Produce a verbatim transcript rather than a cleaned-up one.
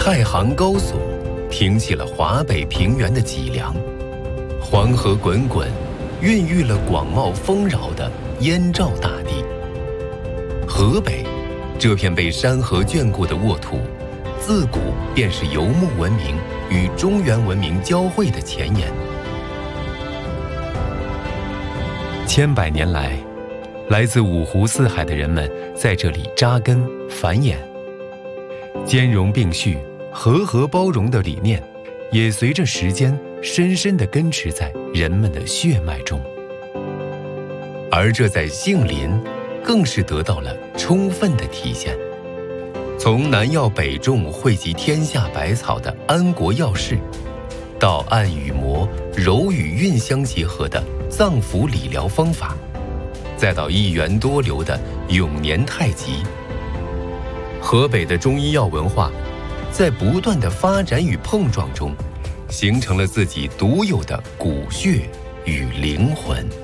太行高耸，挺起了华北平原的脊梁；黄河滚滚，孕育了广袤丰饶的燕赵大地。河北这片被山河眷顾的沃土，自古便是游牧文明与中原文明交汇的前沿。千百年来，来自五湖四海的人们在这里扎根繁衍，兼容并蓄、和合包容的理念，也随着时间深深地根植在人们的血脉中。而这在杏林，更是得到了充分的体现。从南药北种、汇集天下百草的安国药事，到按与磨、柔与韵相结合的脏腑理疗方法，再到一源多流的永年太极，河北的中医药文化在不断的发展与碰撞中，形成了自己独有的骨血与灵魂。